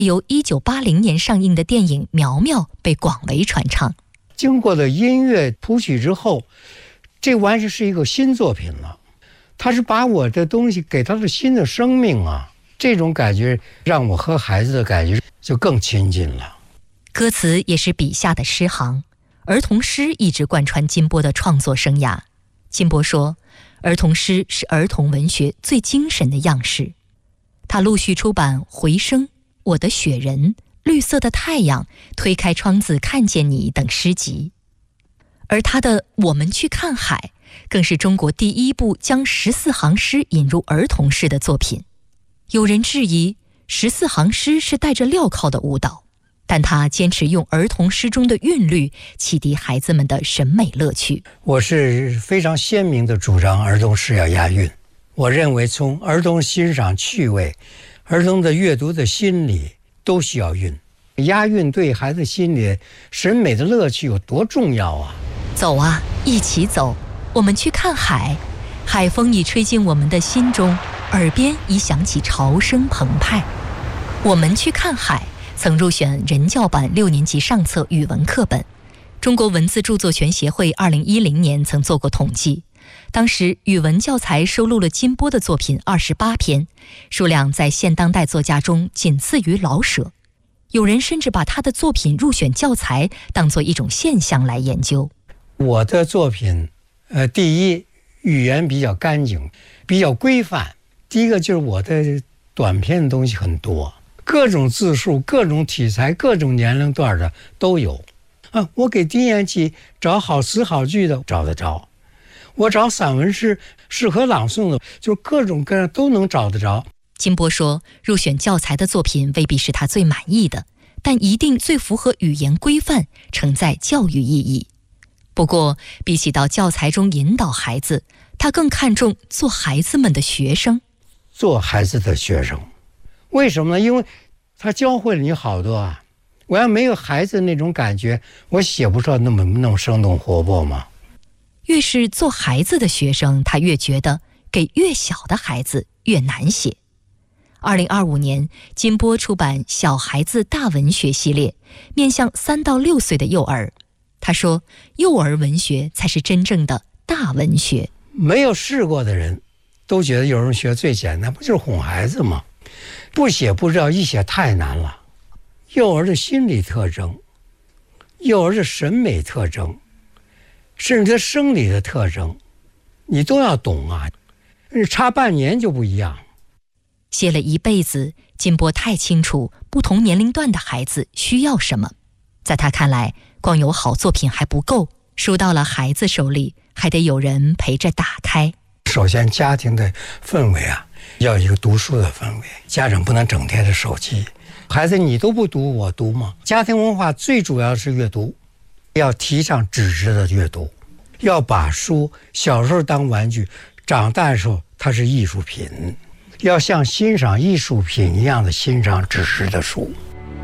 由1980年上映的电影《苗苗》被广为传唱。 经过了音乐谱曲之后，这完全是一个新作品了。他是把我的东西给他的新的生命啊，这种感觉让我和孩子的感觉就更亲近了。 歌词也是笔下的诗行，儿童诗一直贯穿金波的创作生涯。金波说，儿童诗是儿童文学最精神的样式。他陆续出版《回声》《我的雪人》《绿色的太阳》《推开窗子看见你》等诗集。而他的《我们去看海》更是中国第一部将14行诗引入儿童诗的作品。有人质疑14行诗是带着镣铐的舞蹈，但他坚持用儿童诗中的韵律启迪孩子们的审美乐趣。 我是非常鲜明的主张儿童诗要押韵。我认为从儿童欣赏趣味、儿童的阅读的心理都需要韵。押韵对孩子心理审美的乐趣有多重要啊！ 走啊，一起走，我们去看海。海风已吹进我们的心中，耳边已响起潮声澎湃。我们去看海曾入选人教版6年级上册语文课本。中国文字著作权协会2010年曾做过统计，当时语文教材收录了金波的作品28篇，数量在现当代作家中仅次于老舍。有人甚至把他的作品入选教材当作一种现象来研究。 我的作品第一，语言比较干净，比较规范。第一个就是我的短篇的东西很多，各种字数、各种题材、各种年龄段的都有啊。我给低年级找好词好句的找得着，我找散文诗适合朗诵的，就各种各样都能找得着。 金波说，入选教材的作品未必是他最满意的，但一定最符合语言规范，承载教育意义。不过比起到教材中引导孩子，他更看重做孩子们的学生。 做孩子的学生，为什么呢？因为他教会了你好多啊。我要没有孩子那种感觉，我写不出来那么生动活泼吗？ 越是做孩子的学生，他越觉得给越小的孩子越难写。2025年，金波出版小孩子大文学系列，面向3到6岁的幼儿。他说，幼儿文学才是真正的大文学。 没有试过的人都觉得幼儿文学最简单，不就是哄孩子吗？不写不知道，一写太难了。幼儿的心理特征，幼儿的审美特征，甚至他生理的特征，你都要懂啊。差半年就不一样。 写了一辈子，金波太清楚不同年龄段的孩子需要什么。在他看来，光有好作品还不够，书到了孩子手里，还得有人陪着打开。 首先家庭的氛围啊，要有一个读书的氛围，家长不能整天的手机。孩子你都不读我读吗？家庭文化最主要是阅读，要提倡纸质的阅读，要把书小时候当玩具，长大的时候它是艺术品，要像欣赏艺术品一样的欣赏纸质的书。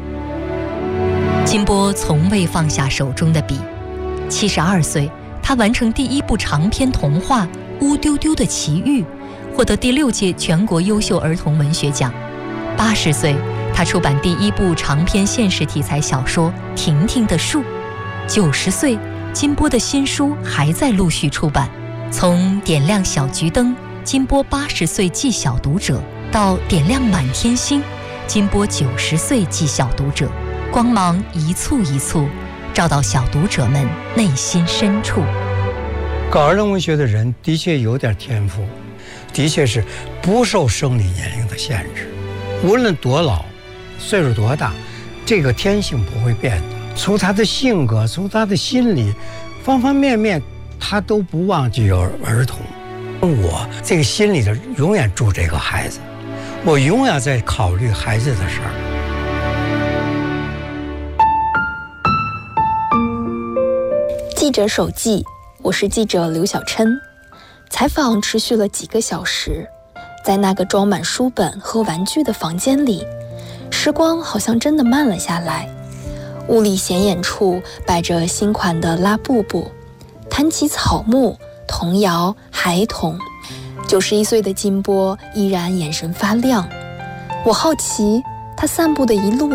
金波从未放下手中的笔，72岁，他完成第1部长篇童话《乌丢丢的奇遇》，获得第6届全国优秀儿童文学奖。80岁，他出版第1部长篇现实题材小说《婷婷的树》。90岁，金波的新书还在陆续出版，从点亮小桔灯，金波80岁记小读者，到点亮满天星，金波90岁记小读者，光芒一簇一簇，照到小读者们内心深处。 搞儿童文学的人的确有点天赋，的确是不受生理年龄的限制，无论多老，岁数多大，这个天性不会变的。从他的性格，从他的心理，方方面面，他都不忘记有儿童。我这个心里头永远住这个孩子，我永远在考虑孩子的事儿。 记者手记，我是记者刘小琛。采访持续了几个小时，在那个装满书本和玩具的房间里，时光好像真的慢了下来。屋里显眼处摆着新款的拉布布，谈起草木、童谣、孩童。91岁的金波依然眼神发亮。我好奇，他散步的一路